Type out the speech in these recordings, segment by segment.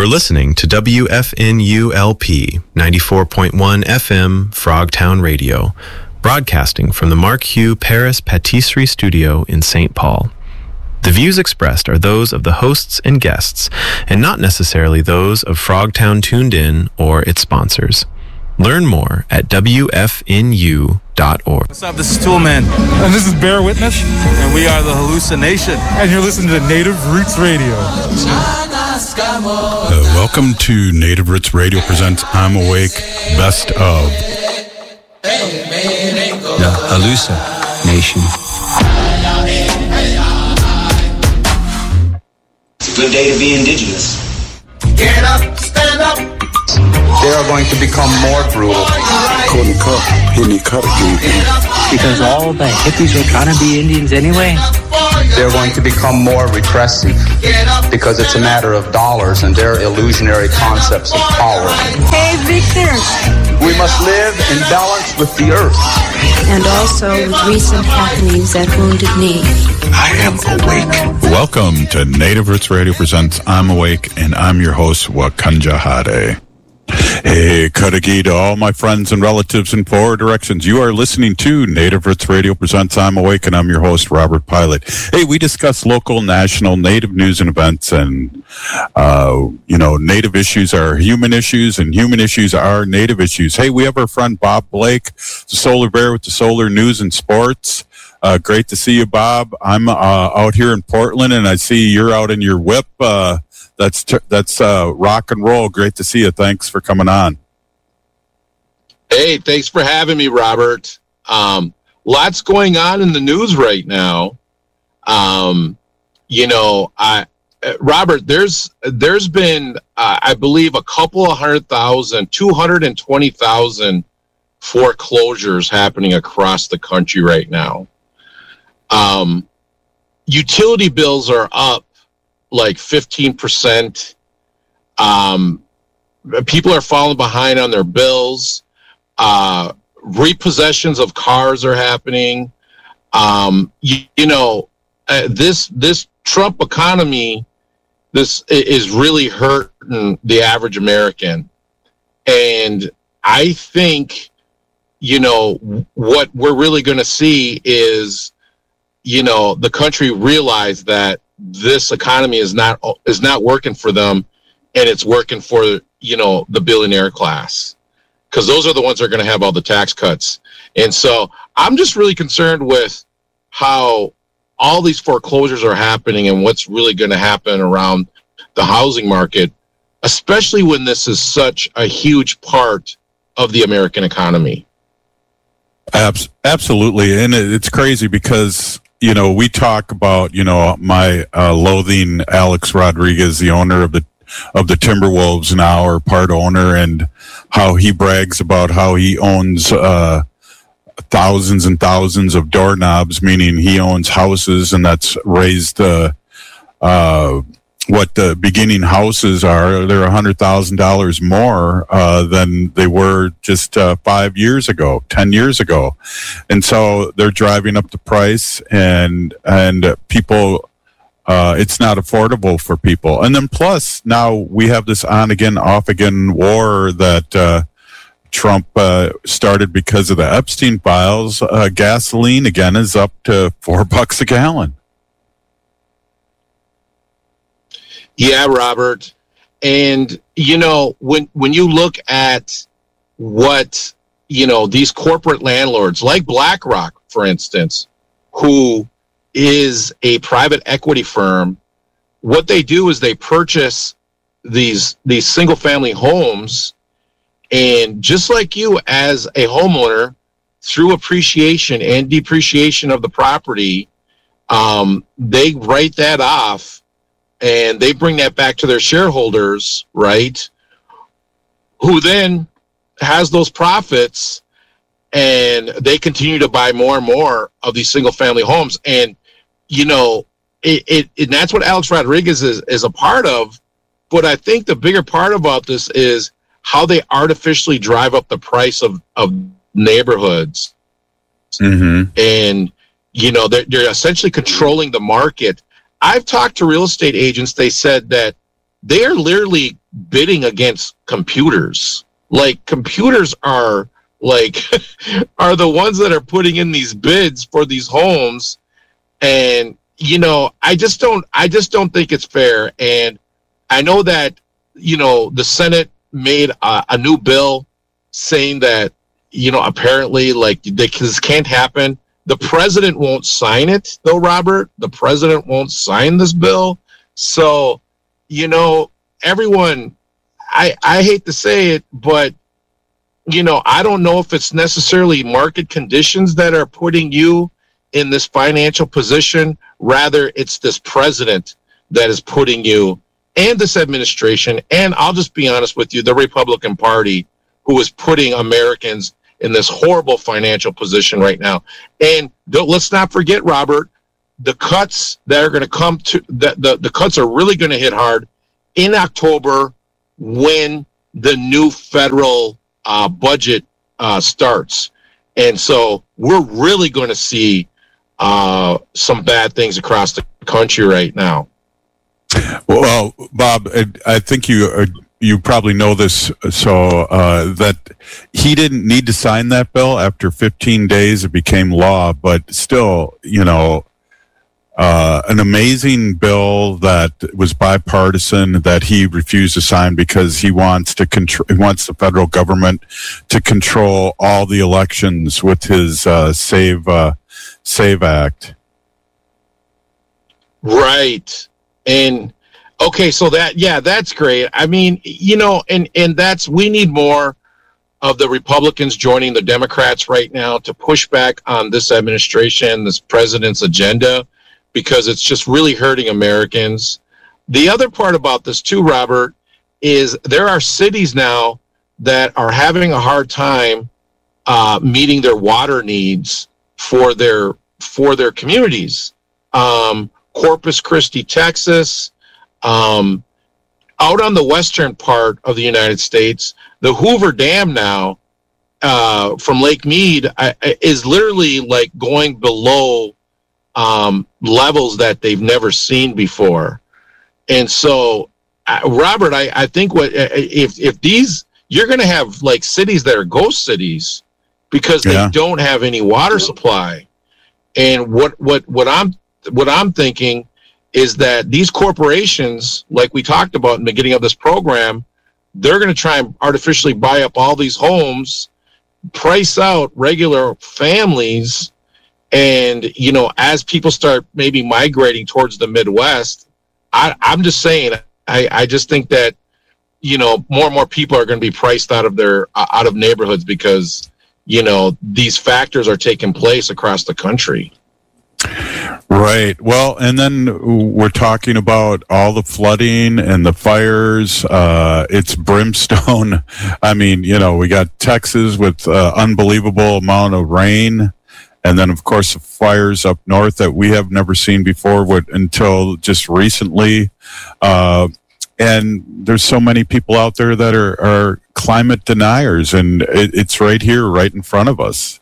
You're listening to WFNULP 94.1 FM Frogtown Radio, broadcasting from the Mark Hugh Paris Patisserie Studio in St. Paul. The views expressed are those of the hosts and guests, and not necessarily those of Frogtown Tuned In or its sponsors. Learn more at WFNU.org. What's up? This is Toolman. And this is Bear Witness. And we are the Hallucination. And you're listening to Native Roots Radio. Welcome to Native Roots Radio presents I'm Awake Best of. The Hallucination. It's a good day to be indigenous. Get up, stand up. They are going to become more brutal. Because all the hippies were trying to be Indians anyway. They're going to become more repressive because it's a matter of dollars and their illusionary concepts of power. Hey, Victor. We must live in balance with the earth. And also with recent happenings at Wounded Knee. I am awake. Welcome to Native Roots Radio presents I'm Awake, and I'm your host, Wakanja Hade. Hey, Kadagi to all my friends and relatives in four directions. You are listening to Native Roots Radio presents I'm Awake, and I'm your host, Robert Pilot. Hey, we discuss local, national, Native news and events, and, Native issues are human issues, and human issues are Native issues. Hey, we have our friend Bob Blake, the Solar Bear with the Solar News and Sports. Great to see you, Bob. I'm out here in Portland, and I see you're out in your whip. That's rock and roll. Great to see you. Thanks for coming on. Hey, thanks for having me, Robert. Lots going on in the news right now. Robert, there's been, I believe, a couple of 100,000, 220,000 foreclosures happening across the country right now. Utility bills are up like 15%. People are falling behind on their bills. Repossessions of cars are happening. This Trump economy, this is really hurting the average American. And I think, what we're really going to see is, the country realize that this economy is not working for them, and it's working for the billionaire class, because those are the ones that are going to have all the tax cuts. And so I'm just really concerned with how all these foreclosures are happening and what's really going to happen around the housing market, especially when this is such a huge part of the American economy. Absolutely, and it's crazy because we talk about, my loathing Alex Rodriguez, the owner of the Timberwolves now, or part owner, and how he brags about how he owns thousands and thousands of doorknobs, meaning he owns houses, and that's raised what the beginning houses are. They're $100,000 more than they were just 5 years ago, 10 years ago. And so they're driving up the price, and people, it's not affordable for people. And then plus now we have this on again, off again war that Trump started because of the Epstein files. Gasoline again is up to $4 a gallon. Yeah, Robert. And, when you look at what, these corporate landlords like BlackRock, for instance, who is a private equity firm, what they do is they purchase these single family homes, and just like you as a homeowner, through appreciation and depreciation of the property, they write that off. And they bring that back to their shareholders, right? Who then has those profits, and they continue to buy more and more of these single family homes. And, and that's what Alex Rodriguez is a part of. But I think the bigger part about this is how they artificially drive up the price of neighborhoods. Mm-hmm. And, they're essentially controlling the market. I've talked to real estate agents. They said that, they are literally bidding against computers. Like, computers are like are the ones that are putting in these bids for these homes. And I just don't think it's fair. And I know that the Senate made a new bill saying that apparently this can't happen. The president won't sign it, though, Robert. The president won't sign this bill. So everyone, I hate to say it, but I don't know if it's necessarily market conditions that are putting you in this financial position. Rather, it's this president that is putting you, and this administration, and I'll just be honest with you, the Republican Party, who is putting Americans in this horrible financial position right now. And let's not forget, Robert, the cuts that are going to come to, the cuts are really going to hit hard in October when the new federal budget starts. And so we're really going to see some bad things across the country right now. Well, Bob, I think you probably know this, so that he didn't need to sign that bill. After 15 days, it became law, but still, an amazing bill that was bipartisan that he refused to sign because he wants to he wants the federal government to control all the elections with his Save Act. Right. And okay, so that's great. I mean, and that's, we need more of the Republicans joining the Democrats right now to push back on this administration, this president's agenda, because it's just really hurting Americans. The other part about this too, Robert, is there are cities now that are having a hard time meeting their water needs for their communities. Corpus Christi, Texas, out on the western part of the United States, the Hoover Dam now from Lake Mead is literally like going below levels that they've never seen before. And so, Robert, I think if these, you're going to have like cities that are ghost cities because they don't have any water supply. And what I'm thinking is that these corporations, like we talked about in the beginning of this program, they're going to try and artificially buy up all these homes, price out regular families. And, as people start maybe migrating towards the Midwest, I'm just saying, I just think that, more and more people are going to be priced out of neighborhoods because, these factors are taking place across the country. Right. Well, and then we're talking about all the flooding and the fires. It's brimstone. I mean, we got Texas with unbelievable amount of rain. And then, of course, the fires up north that we have never seen before until just recently. And there's so many people out there that are climate deniers, and it's right here, right in front of us.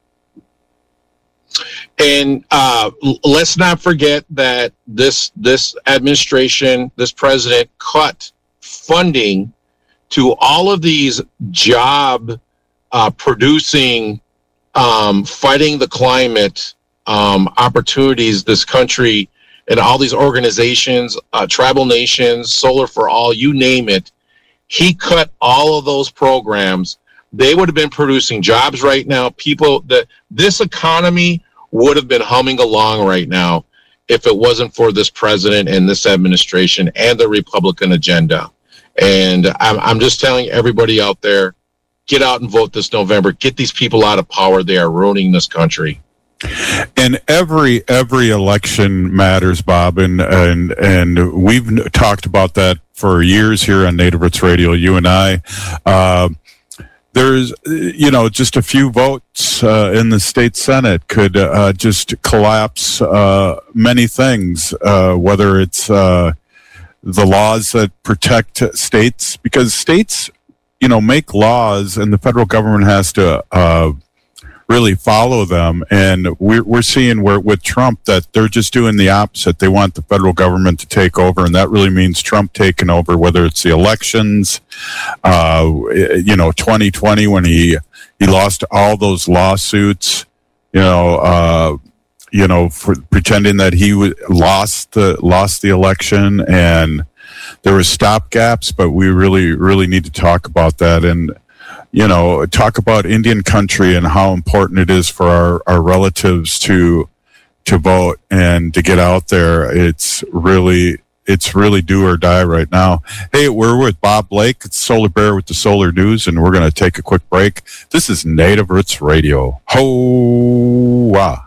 And let's not forget that this administration, this president, cut funding to all of these job producing, fighting the climate opportunities this country and all these organizations, tribal nations, Solar for All, you name it. He cut all of those programs. They would have been producing jobs right now. This economy would have been humming along right now if it wasn't for this president and this administration and the Republican agenda. And I'm just telling everybody out there, get out and vote this November. Get these people out of power. They are ruining this country. And every election matters, Bob, and we've talked about that for years here on Native Roots Radio, you and I. There's, just a few votes in the state Senate could just collapse many things, whether it's the laws that protect states, because states, make laws and the federal government has to really follow them. And we're seeing where with Trump that they're just doing the opposite. They want the federal government to take over, and that really means Trump taking over, whether it's the elections, 2020 when he lost all those lawsuits, for pretending that he lost the election, and there was stopgaps, but we really need to talk about that and talk about Indian country and how important it is for our relatives to vote and to get out there. It's really do or die right now. Hey, we're with Bob Blake. It's Solar Bear with the Solar News, and we're going to take a quick break. This is Native Roots Radio. Ho-wah.